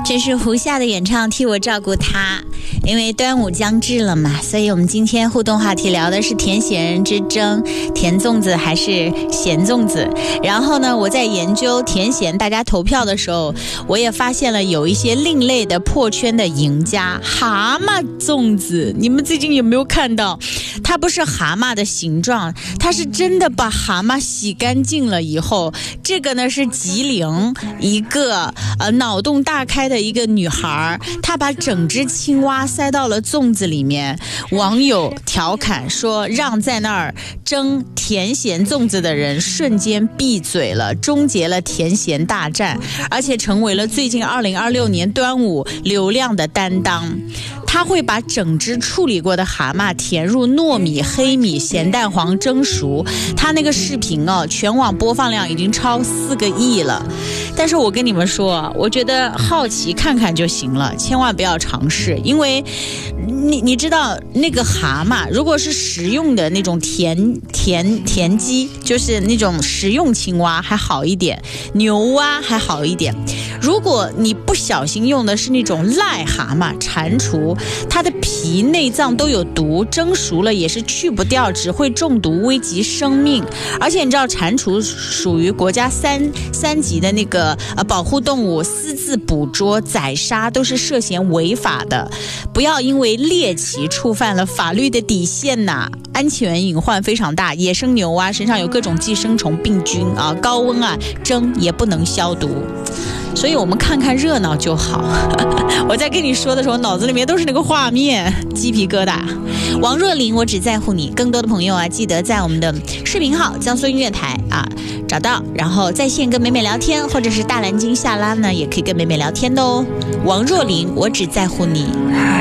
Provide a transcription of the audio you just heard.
这是胡夏的演唱，替我照顾他。因为端午将至了嘛，所以我们今天互动话题聊的是甜咸人之争，甜粽子还是咸粽子。然后呢，我在研究甜咸大家投票的时候，我也发现了有一些另类的破圈的赢家。蛤蟆粽子，你们最近有没有看到？它不是蛤蟆的形状，它是真的把蛤蟆洗干净了以后，这个呢是吉林一个脑洞大开的一个女孩，她把整只青蛙塞到了粽子里面。网友调侃说，让在那儿争甜咸粽子的人瞬间闭嘴了，终结了甜咸大战，而且成为了最近2026年端午流量的担当。他会把整只处理过的蛤蟆填入糯米、黑米、咸蛋黄蒸熟。他那个视频全网播放量已经超4个亿了。但是我跟你们说，我觉得好奇看看就行了，千万不要尝试，因为你知道那个蛤蟆如果是食用的那种田鸡，就是那种食用青蛙还好一点，牛蛙还好一点。如果你不小心用的是那种癞蛤蟆、蟾蜍，它的皮内脏都有毒，蒸熟了也是去不掉，只会中毒，危及生命。而且你知道蟾蜍属于国家三级的那个保护动物，私自捕捉宰杀都是涉嫌违法的。不要因为猎奇触犯了法律的底线呐，安全隐患非常大。野生牛蛙身上有各种寄生虫病菌啊，高温蒸也不能消毒。所以我们看看热闹就好。我在跟你说的时候，脑子里面都是那个画面，鸡皮疙瘩。王若琳，我只在乎你。更多的朋友记得在我们的视频号江苏音乐台找到，然后在线跟美美聊天，或者是大蓝鲸下拉呢，也可以跟美美聊天的哦。王若琳，我只在乎你。